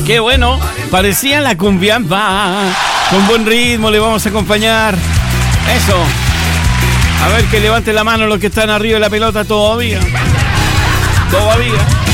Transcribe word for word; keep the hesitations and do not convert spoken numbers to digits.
Qué bueno, parecía la cumbiamba. Con buen ritmo le vamos a acompañar. Eso. A ver, que levante la mano los que están arriba de la pelota todavía. Todavía.